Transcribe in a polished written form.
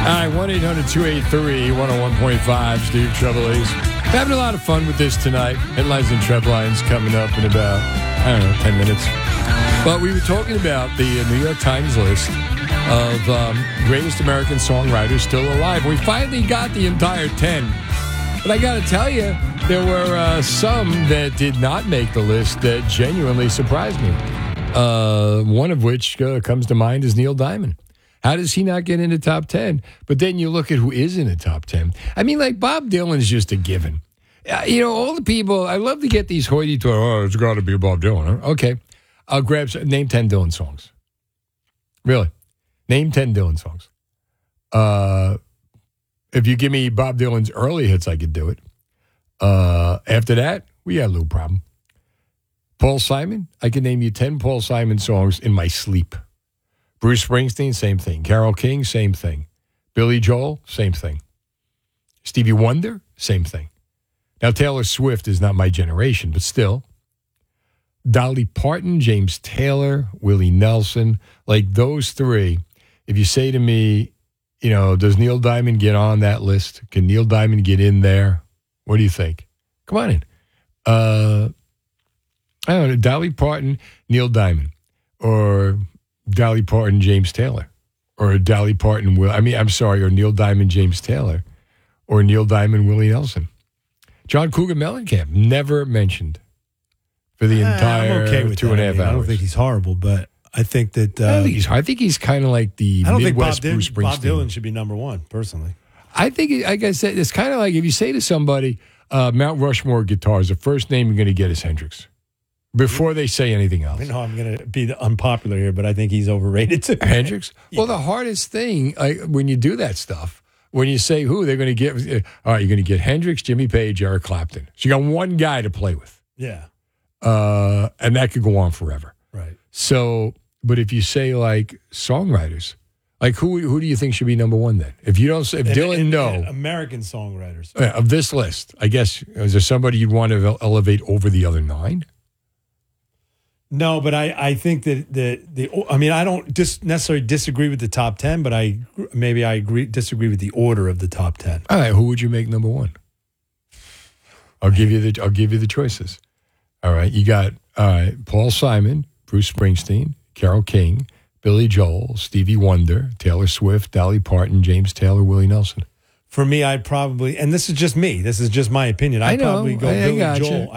All right, 1-800-283-101.5, Steve Trevelise. Having a lot of fun with this tonight. Headlines and Trevelines coming up in about, 10 minutes. But we were talking about the New York Times list of greatest American songwriters still alive. We finally got the entire 10. But I got to tell you, there were some that did not make the list that genuinely surprised me. One of which comes to mind is Neil Diamond. How does he not get into top 10? But then you look at who is in the top 10. I mean, like, Bob Dylan is just a given. All the people, I love to get these hoity-toity, it's got to be Bob Dylan. Huh? Okay. I'll name 10 Dylan songs. Really. Name 10 Dylan songs. If you give me Bob Dylan's early hits, I could do it. After that, we had a little problem. Paul Simon, I can name you 10 Paul Simon songs in my sleep. Bruce Springsteen, same thing. Carole King, same thing. Billy Joel, same thing. Stevie Wonder, same thing. Now, Taylor Swift is not my generation, but still. Dolly Parton, James Taylor, Willie Nelson, like those three. If you say to me, does Neil Diamond get on that list? Can Neil Diamond get in there? What do you think? Come on in. I don't know, Dolly Parton, Neil Diamond, or Dolly Parton, James Taylor, or Dolly Parton, or Neil Diamond, James Taylor, or Neil Diamond, Willie Nelson. John Cougar Mellencamp, never mentioned for the entire I'm okay with 2.5 hours. I don't think he's horrible, but I think that... I think he's kind of like the Midwest Bruce Springsteen. Bob Dylan should be number one, personally. I think, like I said, it's kind of like if you say to somebody, Mount Rushmore guitars, the first name you're going to get is Hendrix. Before they say anything else. I know I'm going to be unpopular here, but I think he's overrated too. Hendrix? Yeah. Well, the hardest thing when you do that stuff, when you say who they're going to get, all right, you're going to get Hendrix, Jimmy Page, Eric Clapton. So you got one guy to play with. Yeah. And that could go on forever. Right. So, but if you say like songwriters, like who do you think should be number one then? If you don't, if Dylan, no. American songwriters. Of this list, I guess, is there somebody you'd want to elevate over the other 9? No, but I think that I don't necessarily disagree with the top 10, but I disagree with the order of the top 10. All right, who would you make number one? I'll give you the choices. All right, you got Paul Simon, Bruce Springsteen, Carole King, Billy Joel, Stevie Wonder, Taylor Swift, Dolly Parton, James Taylor, Willie Nelson. For me, I'd probably, and this is just me, this is just my opinion, I'd probably go Billy Joel.